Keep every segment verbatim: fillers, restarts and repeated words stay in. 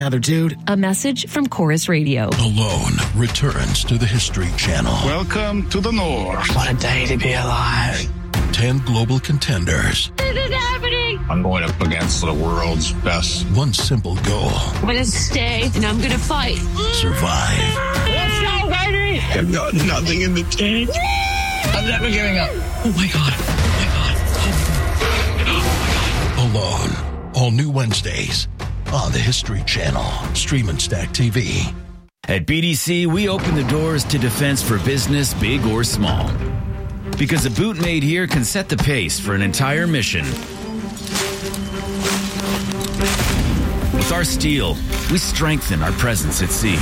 Other dude. A message from Chorus Radio. Alone returns to the History Channel. Welcome to the North. What a day to be alive. Ten global contenders. This is happening. I'm going up against the world's best. One simple goal. I'm going to stay and I'm going to fight. Survive. Let's go, baby. I've got nothing in the tank. I'm never giving up. Oh my God. Oh my God. Alone. All new Wednesdays on the History Channel. Stream and Stack T V. At B D C, we open the doors to defense for business, big or small. Because a boot made here can set the pace for an entire mission. With our steel, we strengthen our presence at sea.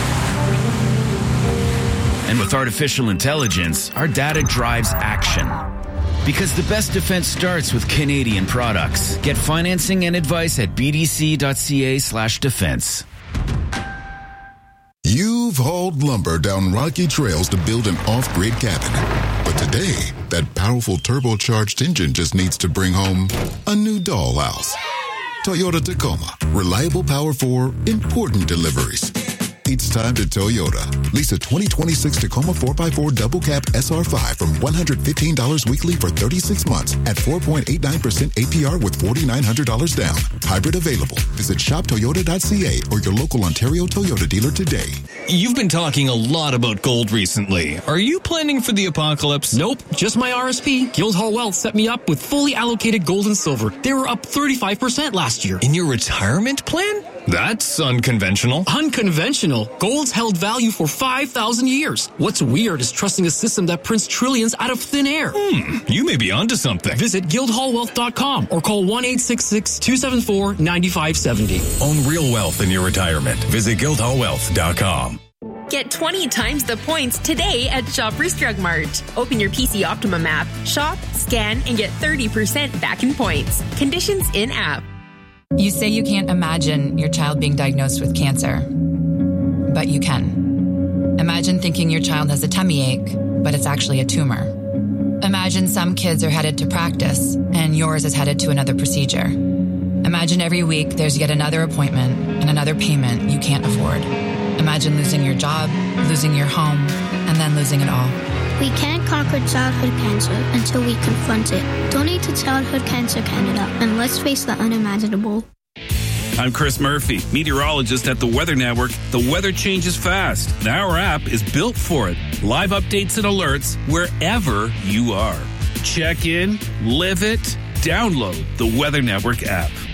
And with artificial intelligence, our data drives action. Because the best defense starts with Canadian products. Get financing and advice at bdc.ca slash defense. You've hauled lumber down rocky trails to build an off-grid cabin. But today, that powerful turbocharged engine just needs to bring home a new dollhouse. Toyota Tacoma. Reliable power for important deliveries. It's time to Toyota. Lease a twenty twenty-six Tacoma four by four Double Cab S R five from one hundred fifteen dollars weekly for thirty-six months at four point eight nine percent A P R with four thousand nine hundred dollars down. Hybrid available. Visit shop toyota dot c a or your local Ontario Toyota dealer today. You've been talking a lot about gold recently. Are you planning for the apocalypse? Nope, just my R S P. Guildhall Wealth set me up with fully allocated gold and silver. They were up thirty-five percent last year. In your retirement plan? That's unconventional. Unconventional? Gold's held value for five thousand years. What's weird is trusting a system that prints trillions out of thin air. Hmm, you may be onto something. Visit guildhall wealth dot com or call one eight six six, two seven four, nine five seven zero. Own real wealth in your retirement. Visit guildhall wealth dot com. Get twenty times the points today at Shoppers Drug Mart. Open your P C Optimum app, shop, scan, and get thirty percent back in points. Conditions in app. You say you can't imagine your child being diagnosed with cancer, but you can. Imagine thinking your child has a tummy ache, but it's actually a tumor. Imagine some kids are headed to practice, and yours is headed to another procedure. Imagine every week there's yet another appointment and another payment you can't afford. Imagine losing your job, losing your home, and then losing it all. We can't conquer childhood cancer until we confront it. Donate to Childhood Cancer Canada, and let's face the unimaginable. I'm Chris Murphy, meteorologist at the Weather Network. The weather changes fast, and our app is built for it. Live updates and alerts wherever you are. Check in, live it, download the Weather Network app.